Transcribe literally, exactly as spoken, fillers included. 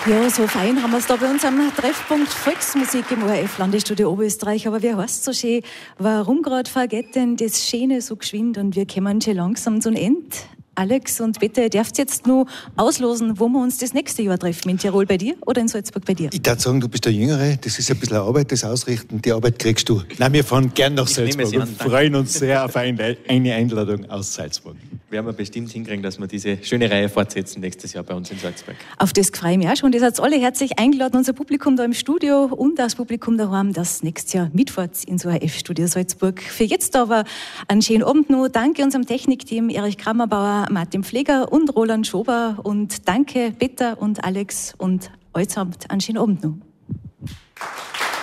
Ja, so fein haben wir es da bei uns am Treffpunkt Volksmusik im O R F-Landesstudio Oberösterreich. Aber wie heißt so schön, warum gerade vergeht denn das Schöne so geschwind und wir kommen schon langsam zum Ende? Alex, und bitte, ihr dürft jetzt nur auslosen, wo wir uns das nächste Jahr treffen. In Tirol bei dir oder in Salzburg bei dir? Ich darf sagen, du bist der Jüngere. Das ist ein bisschen Arbeit, das Ausrichten. Die Arbeit kriegst du. Nein, wir fahren gern nach ich Salzburg und an, freuen uns sehr auf eine Einladung aus Salzburg. Werden wir bestimmt hinkriegen, dass wir diese schöne Reihe fortsetzen nächstes Jahr bei uns in Salzburg. Auf das freue ich mich auch schon. Ihr seid alle herzlich eingeladen, unser Publikum da im Studio und das Publikum daheim, das nächstes Jahr mitfahrt ins O R F-Studio Salzburg. Für jetzt aber einen schönen Abend noch. Danke unserem Technikteam Erich Krammerbauer, Martin Pfleger und Roland Schober. Und danke Peter und Alex und allesamt einen schönen Abend noch.